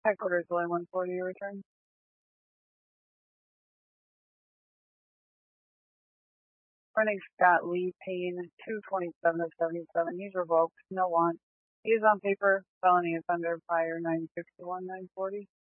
Headquarters, July 140, return. Running Scott Lee, Payne, 227 of 77. He's revoked, no want. He is on paper, felony offender, prior 961, 940.